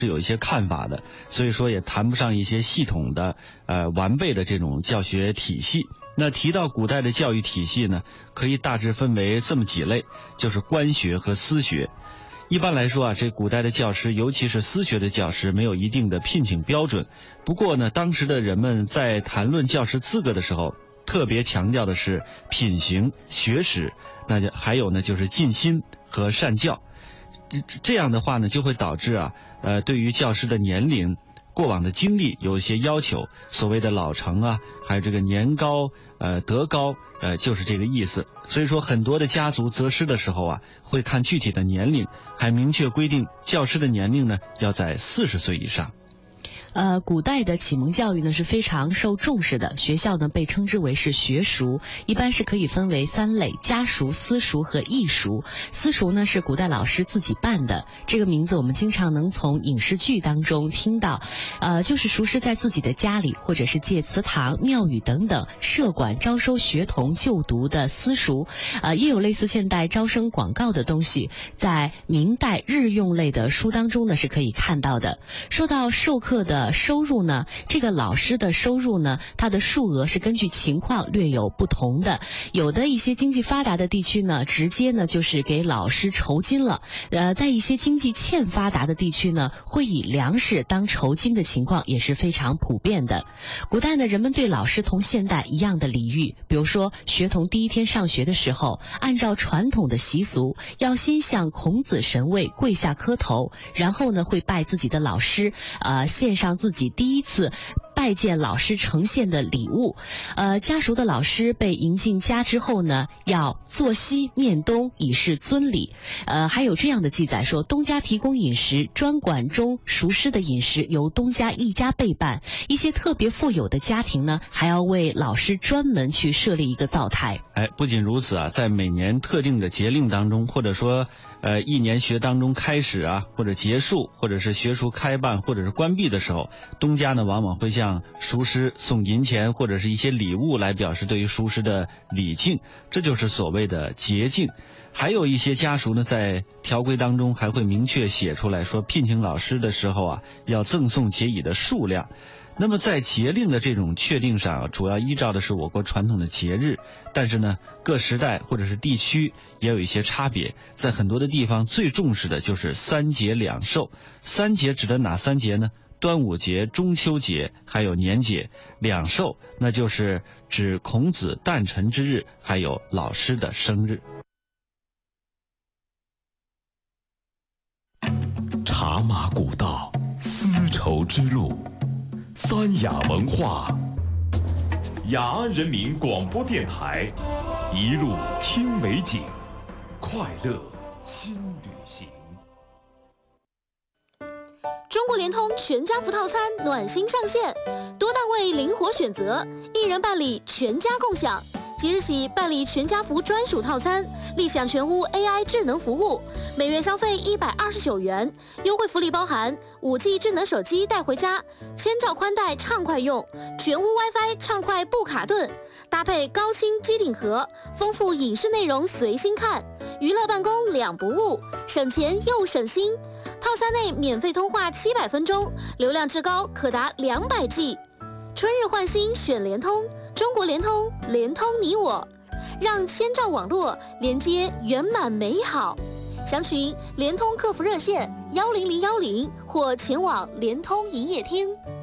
是有一些看法的，所以说也谈不上一些系统的完备的这种教学体系。那提到古代的教育体系呢，可以大致分为这么几类，就是官学和私学。一般来说啊，这古代的教师，尤其是私学的教师，没有一定的聘请标准。不过呢，当时的人们在谈论教师资格的时候，特别强调的是品行、学识，那还有呢就是尽心和善教。这样的话呢，就会导致啊，对于教师的年龄、过往的经历有一些要求，所谓的老成啊，还有这个年高、德高，就是这个意思。所以说，很多的家族择师的时候啊，会看具体的年龄，还明确规定教师的年龄呢要在40岁以上。 古代的启蒙教育呢是非常受重视的，学校呢被称之为是学塾，一般是可以分为3类：家塾、私塾和义塾。私塾呢是古代老师自己办的，这个名字我们经常能从影视剧当中听到，就是塾师在自己的家里或者是借祠堂、庙宇等等设馆招收学童就读的私塾。也有类似现代招生广告的东西，在明代日用类的书当中呢是可以看到的。说到授课的收入呢，这个老师的收入呢，它的数额是根据情况略有不同的。有的一些经济发达的地区呢，直接呢就是给老师酬金了。在一些经济欠发达的地区呢，会以粮食当酬金的情况也是非常普遍的。古代呢，人们对老师同现代一样的礼遇，比如说学童第一天上学的时候，按照传统的习俗，要先向孔子神位跪下磕头，然后呢会拜自己的老师，献上自己第一次拜见老师呈现的礼物。家塾的老师被迎进家之后呢，要坐西面东，以示尊礼。还有这样的记载说，东家提供饮食，专管中塾师的饮食由东家一家备办。一些特别富有的家庭呢，还要为老师专门去设立一个灶台。 不仅如此啊，在每年特定的节令当中，或者说一年学当中开始啊，或者结束，或者是学塾开办或者是关闭的时候，东家呢往往会向塾师送银钱或者是一些礼物来表示对于塾师的礼敬，这就是所谓的节敬。还有一些家塾呢，在条规当中还会明确写出来说，聘请老师的时候啊，要赠送节礼的数量。那么在节令的这种确定上，主要依照的是我国传统的节日，但是呢，各时代或者是地区也有一些差别。在很多的地方，最重视的就是3节2寿。3节指的哪3节呢？端午节、中秋节，还有年节。2寿那就是指孔子诞辰之日，还有老师的生日。 茶马古道，丝绸之路，三雅文化，雅安人民广播电台，一路听美景，快乐新旅行。 中国联通全家福套餐暖心上线，多档位灵活选择，一人办理全家共享。即日起办理全家福专属套餐，立享全屋 AI 智能服务，每月消费129元，优惠福利包含5G 智能手机带回家，千兆宽带畅快用，全屋 WiFi 畅快不卡顿，搭配高清机顶盒，丰富影视内容随心看，娱乐办公2不误，省钱又省心。套餐内免费通话700分钟，流量至高可达200G。春日换新选联通，中国联通，联通你我，让千兆网络连接圆满美好。详询联通客服热线10010或前往联通营业厅。